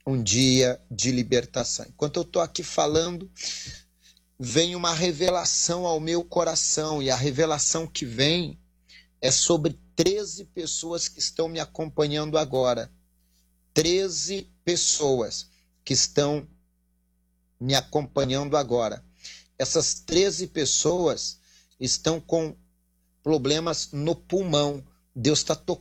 um dia de libertação. Enquanto eu estou aqui falando, vem uma revelação ao meu coração, e a revelação que vem é sobre 13 pessoas que estão me acompanhando agora. 13 pessoas que estão me acompanhando agora. Essas 13 pessoas estão com problemas no pulmão. Deus está tocando